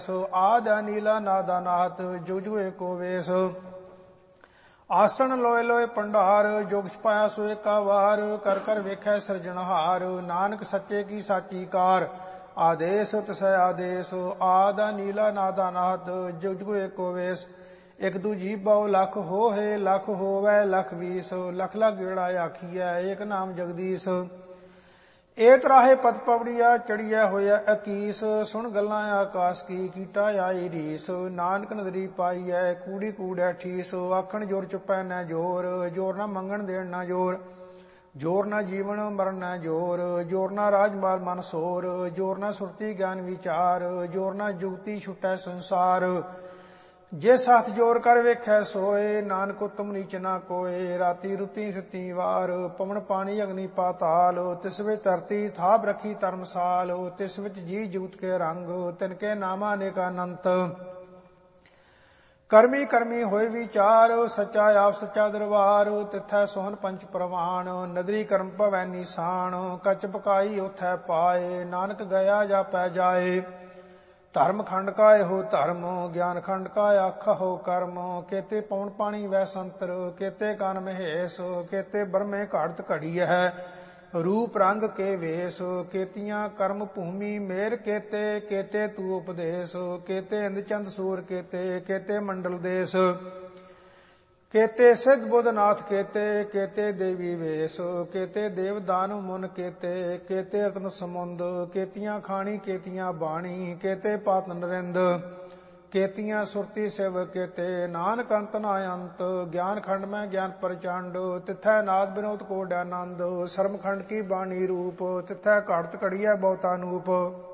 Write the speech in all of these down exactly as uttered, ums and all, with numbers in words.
आद नीला नादा नाथ जुग जुग एको वेश। आसन लोए लोए भंडार जोग छपाया सो एका वार। कर कर वेखै सिरजनहार नानक सच्चे की साची कार। आदेश तिसै आदेश आद नीला नादा नाथ जुग जुग एको वेश। एक दूजी बहु लख हो है लख होवै लख बीस। लख लख गेड़ा आखिया एक नाम जगदीश। ਏਤ ਰਾਹੇ ਪਤ ਪਵੜੀਆ ਚੜੀਐ ਹੋਇਆ ਅਕੀਸ। ਸੁਣ ਗੱਲਾਂ ਆਕਾਸ ਕੀ ਕੀਟਾ ਆਈ ਰੀਸ। ਨਾਨਕ ਨਦਰੀ ਪਾਈਐ ਕੂੜੀ ਕੂੜੈ ਠੀਸ। ਆਖਣ ਜੋਰ ਚੁੱਪੈ ਨਾ ਜੋਰ ਜੋਰ ਨਾ ਮੰਗਣ ਦੇਣ ਨਾ ਜੋਰ। ਜੋਰ ਨਾ ਜੀਵਨ ਮਰਨ ਨਾ ਜੋਰ ਜੋਰ ਨਾ ਰਾਜਮਾਲ ਮਨ ਸੋਰ। ਜੋਰ ਨਾ ਸੁਰਤੀ ਗਿਆਨ ਵਿਚਾਰ ਜੋਰ ਨਾ ਜੁਗਤੀ ਛੁਟੈ ਸੰਸਾਰ। ਜੇ ਸਾਥ ਜੋਰ ਕਰ ਵੇਖੈ ਸੋਏ ਨਾਨਕ ਉਤਮ ਨੀਚ ਨਾ ਕੋਏ। ਰਾਤੀ ਰੁਤੀ ਫਿੱਤੀ ਵਾਰ ਪਵਨ ਪਾਣੀ ਅਗਨੀ ਪਾਤਾਲ। ਤਿਸ ਵਿੱਚ ਧਰਤੀ ਥਾਪ ਰੱਖੀ ਧਰਮਸਾਲ। ਤਿਸ ਵਿੱਚ ਜੀ ਜੁਗਤ ਕੇ ਰੰਗ ਤਿਨ ਕੇ ਨਾਮਾ ਅਨੇਕ ਅਨੰਤ। ਕਰਮੀ ਕਰਮੀ ਹੋਏ ਵਿਚਾਰ ਸੱਚਾ ਆਪ ਸੱਚਾ ਦਰਬਾਰ। ਤਿਥੈ ਸੋਹਨ ਪੰਚ ਪ੍ਰਵਾਨ ਨਦਰੀ ਕਰਮ ਭਵੈ ਨਿਸ਼ਾਨ। ਕੱਚ ਪਕਾਈ ਉਥੈ ਪਾਏ ਨਾਨਕ ਗਿਆ ਜਾਪੈ ਜਾਏ। ਧਰਮ ਖੰਡ ਕਾ ਇਹੋ ਧਰਮ ਗਿਆਨ ਖੰਡ ਕਾ ਆਖਾ ਹੋ ਕਰਮ। ਕੇਤੇ ਪੌਣ ਪਾਣੀ ਵੈ ਸੰਤਰ ਕੇਤੇ ਕਨ ਮਹੇਸ਼। ਕੇਤੇ ਬਰਮੇ ਘਾੜਤ ਘੜੀ ਹੈ ਰੂਪ ਰੰਗ ਕੇ ਵੇਸ। ਕੇਤੀਆਂ ਕਰਮ ਭੂਮੀ ਮੇਰ ਕੇਤੇ ਕੇਤੇ ਤੂ ਉਪਦੇਸ਼। ਕੇਤੇ ਇੰਦ ਚੰਦ ਸੂਰ ਕੇਤੇ ਕੇਤੇ ਮੰਡਲ ਦੇਸ਼। ਕੇਤੇ ਸਿੱਧ ਬੁੱਧ ਨਾਥ ਕੇਤੇ ਕੇਤੇ ਦੇਵੀ ਵੇਸ। ਕੇਤੇ ਦੇਵ ਦਾਨਵ ਮੁਨ ਕੇਤੇ ਕੇਤੇ ਰਤਨ ਸਮੁੰਦ। ਕੇਤੀਆਂ ਖਾਣੀ ਕੇਤੀਆਂ ਬਾਣੀ ਕੇਤੇ ਪਾਤ ਨਰਿੰਦ। ਕੇਤੀਆਂ ਸੁਰਤੀ ਸਿਵ ਕੇਤੇ ਨਾਨਕ ਅੰਤ ਨਾ ਅੰਤ। ਗਿਆਨ ਖੰਡ ਮੈਂ ਗਿਆਨ ਪ੍ਰਚੰਡ ਤਿਥੈ ਨਾਦ ਬਿਨੋਦ ਕੋਡ ਆਨੰਦ। ਸਰਮ ਖੰਡ ਕੀ ਬਾਣੀ ਰੂਪ ਤਿਥੈ ਘੜਤ ਘੜੀਐ ਬਹੁਤਾ ਨੂਪ।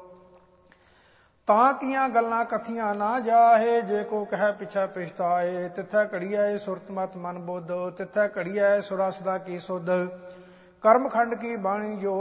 ਤਾਂ ਕੀਆਂ ਗੱਲਾਂ ਕਥੀਆਂ ਨਾ ਜਾਹੇ ਜੇ ਕੋ ਕਹਿ ਪਿਛੈ ਪਛਤਾਏ। ਤਿਥੈ ਘੜੀਐ ਸੁਰਤ ਮਤ ਮਨ ਬੁੱਧ ਤਿਥੈ ਘੜੀਐ ਸੁਰਾ ਸਦਾ ਕੀ ਸੁਧ। ਕਰਮ ਖੰਡ ਕੀ ਬਾਣੀ ਜੋ